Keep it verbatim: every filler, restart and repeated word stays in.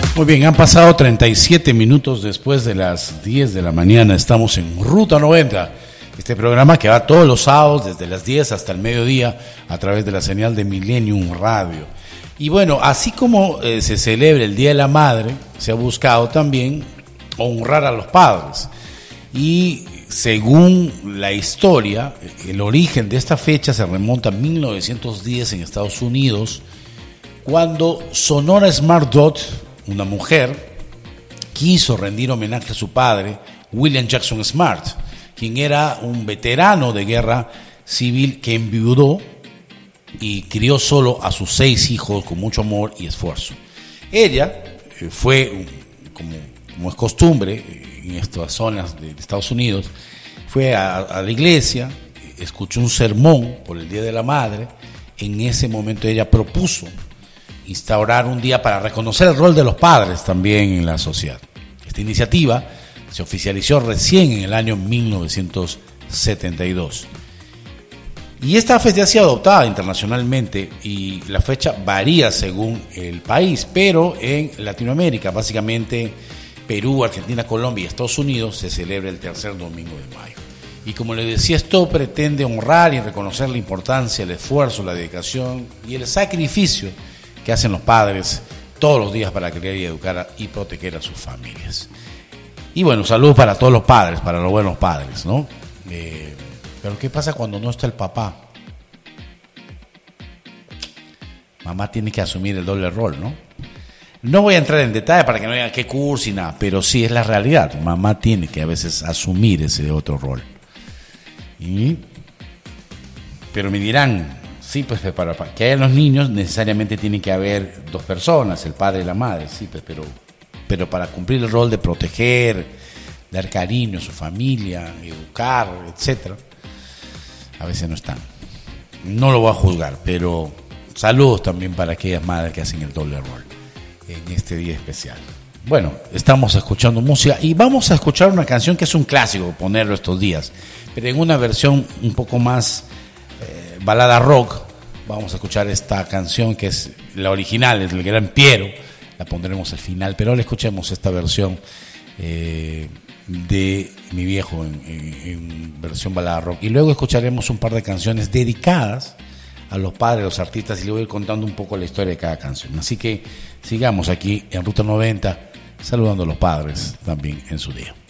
Muy bien, han pasado treinta y siete minutos después de las diez de la mañana. Estamos en Ruta noventa, este programa que va todos los sábados desde las diez hasta el mediodía a través de la señal de Millennium Radio. Y bueno, así como eh, se celebra el Día de la Madre, se ha buscado también honrar a los padres. Y según la historia, el origen de esta fecha se remonta a mil novecientos diez en Estados Unidos, cuando Sonora Smart Dodd, una mujer, quiso rendir homenaje a su padre, William Jackson Smart, quien era un veterano de guerra civil que enviudó y crió solo a sus seis hijos con mucho amor y esfuerzo. Ella eh, fue, como, como es costumbre en estas zonas de Estados Unidos, fue a, a la iglesia, escuchó un sermón por el Día de la Madre. En ese momento ella propuso instaurar un día para reconocer el rol de los padres también en la sociedad. Esta iniciativa se oficializó recién en el año mil novecientos setenta y dos. Y esta fecha ha sido adoptada internacionalmente y la fecha varía según el país, pero en Latinoamérica, básicamente Perú, Argentina, Colombia y Estados Unidos, se celebra el tercer domingo de mayo. Y como les decía, esto pretende honrar y reconocer la importancia, el esfuerzo, la dedicación y el sacrificio que hacen los padres todos los días para criar y educar y proteger a sus familias. Y bueno, saludos para todos los padres, para los buenos padres, ¿no? Eh, pero ¿qué pasa cuando no está el papá? Mamá tiene que asumir el doble rol, ¿no? No voy a entrar en detalle para que no digan qué curso y nada, pero sí es la realidad. Mamá tiene que a veces asumir ese otro rol. Y, pero me dirán, sí, pues para, para que haya los niños necesariamente tienen que haber dos personas, el padre y la madre, sí, pues, pero, pero para cumplir el rol de proteger, dar cariño a su familia, educar, etcétera, a veces no están. No lo voy a juzgar, pero saludos también para aquellas madres que hacen el doble rol en este día especial. Bueno, estamos escuchando música y vamos a escuchar una canción que es un clásico ponerlo estos días, pero en una versión un poco más eh, balada rock. Vamos a escuchar esta canción que es la original, es del gran Piero, la pondremos al final, pero ahora escuchemos esta versión eh, de Mi Viejo en, en, en versión balada rock, y luego escucharemos un par de canciones dedicadas a los padres, a los artistas, y le voy a ir contando un poco la historia de cada canción. Así que sigamos aquí en Ruta noventa, saludando a los padres también en su día.